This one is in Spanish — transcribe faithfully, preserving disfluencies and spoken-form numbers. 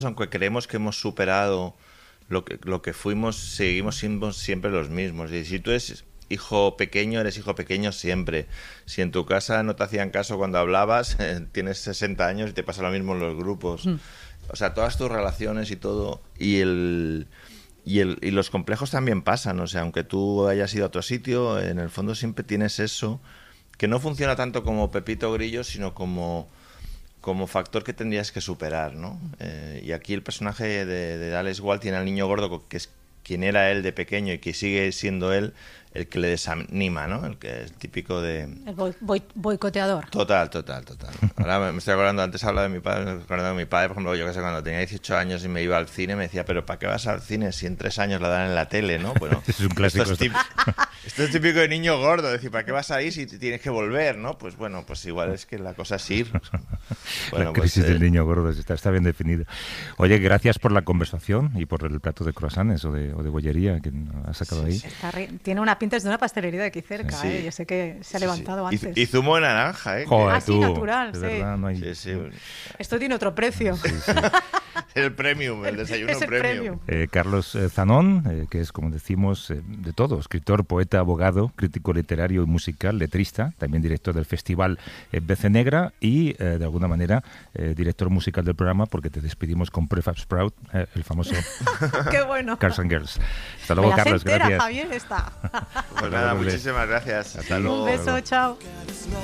aunque creemos que hemos superado lo que, lo que fuimos, seguimos siendo siempre los mismos. Y si tú eres hijo pequeño, eres hijo pequeño siempre. Si en tu casa no te hacían caso cuando hablabas, eh, tienes sesenta años y te pasa lo mismo en los grupos. Mm. O sea, todas tus relaciones y todo, y el... Y, el, y los complejos también pasan, o sea, aunque tú hayas ido a otro sitio, en el fondo siempre tienes eso, que no funciona tanto como Pepito Grillo, sino como, como factor que tendrías que superar, ¿no? Eh, y aquí el personaje de, de Alex Wall tiene al niño gordo, que es quien era él de pequeño y que sigue siendo él, el que le desanima, ¿no? El que es típico de... El boy, boy, boicoteador. Total, total, total. Ahora me estoy acordando, antes hablaba de mi padre, me estoy acordando de mi padre, por ejemplo, yo que sé, cuando tenía dieciocho años y me iba al cine, me decía, pero ¿para qué vas al cine si en tres años la dan en la tele, no? Bueno, es un clásico. Esto es, típico, esto es típico de niño gordo, es decir, ¿para qué vas a ir si tienes que volver, no? Pues bueno, pues igual es que la cosa es ir. Bueno, la crisis pues, eh... del niño gordo está, está bien definida. Oye, gracias por la conversación y por el plato de croissants o de, o de bollería que has sacado sí, ahí. Sí. Está re... Tiene una pinta de una pastelería de aquí cerca, sí. ¿eh? Yo sé que se ha sí, levantado sí. antes. Y, y zumo de naranja, ¿eh? Joder, Así tú, natural, de sí. Verdad, no hay... sí, sí. Esto tiene otro precio. Sí, sí. El premium, el desayuno es el premium. premium. Eh, Carlos eh, Zanón, eh, que es, como decimos, eh, de todo, escritor, poeta, abogado, crítico literario y musical, letrista, también director del festival eh, Bece Negra y, eh, de alguna manera, eh, director musical del programa, porque te despedimos con Prefab Sprout, eh, el famoso ¡Qué bueno! Cars and Girls. Hasta luego, Me la Carlos, entera, gracias. Javier, está. Pues nada, muchísimas gracias. Hasta luego. Un beso, chao.